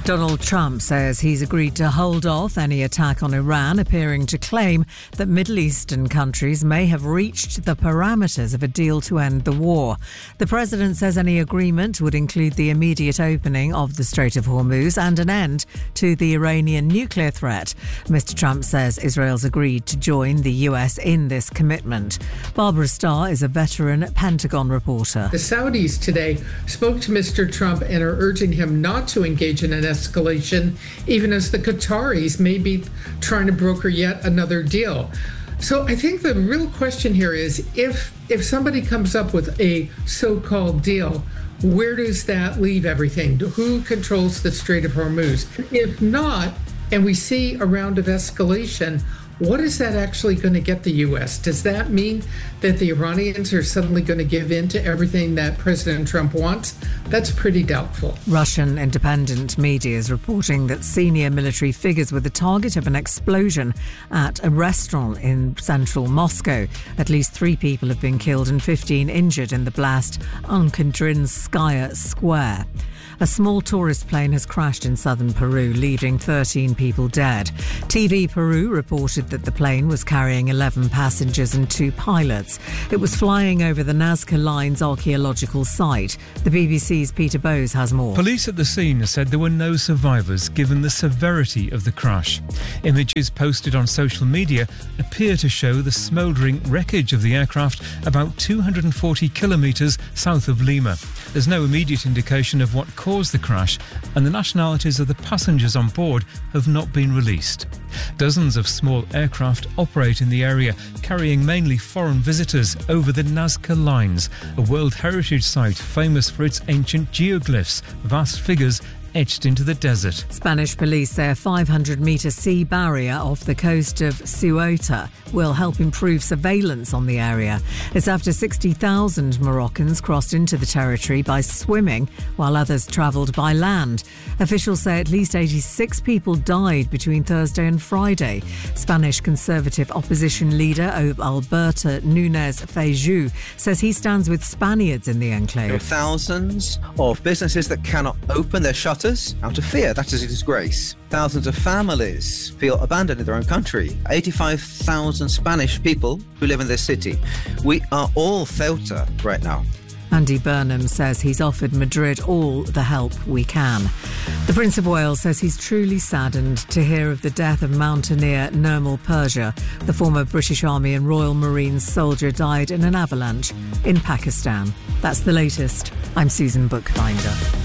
Donald Trump says he's agreed to hold off any attack on Iran, appearing to claim that Middle Eastern countries may have reached the parameters of a deal to end the war. The president says any agreement would include the immediate opening of the Strait of Hormuz and an end to the Iranian nuclear threat. Mr. Trump says Israel's agreed to join the US in this commitment. Barbara Starr is a veteran Pentagon reporter. The Saudis today spoke to Mr. Trump and are urging him not to engage in an escalation, even as the Qataris may be trying to broker yet another deal. So I think the real question here is if somebody comes up with a so-called deal, where does that leave everything? Who controls the Strait of Hormuz? If not, and we see a round of escalation, what is that actually going to get the U.S.? Does that mean that the Iranians are suddenly going to give in to everything that President Trump wants? That's pretty doubtful. Russian independent media is reporting that senior military figures were the target of an explosion at a restaurant in central Moscow. At least 3 people have been killed and 15 injured in the blast on Kandrinskaya Square. A small tourist plane has crashed in southern Peru, leaving 13 people dead. TV Peru reported that the plane was carrying 11 passengers and 2 pilots. It was flying over the Nazca Lines archaeological site. The BBC's Peter Bowes has more. Police at the scene said there were no survivors given the severity of the crash. Images posted on social media appear to show the smouldering wreckage of the aircraft about 240 kilometres south of Lima. There's no immediate indication of what caused the crash, and the nationalities of the passengers on board have not been released. Dozens of small aircraft operate in the area, carrying mainly foreign visitors over the Nazca Lines, a World Heritage Site famous for its ancient geoglyphs, vast figures etched into the desert. Spanish police say a 500-metre sea barrier off the coast of Ceuta will help improve surveillance on the area. It's after 60,000 Moroccans crossed into the territory by swimming, while others travelled by land. Officials say at least 86 people died between Thursday and Friday. Spanish Conservative opposition leader Alberto Núñez Feijóo says he stands with Spaniards in the enclave. There are thousands of businesses that cannot open their shutters out of fear. That is a disgrace. Thousands of families feel abandoned in their own country. 85,000 Spanish people who live in this city. We are all Ceuta right now. Andy Burnham says he's offered Madrid all the help we can. The Prince of Wales says he's truly saddened to hear of the death of mountaineer Nirmal Purja. The former British Army and Royal Marines soldier died in an avalanche in Pakistan. That's the latest. I'm Susan Bookbinder.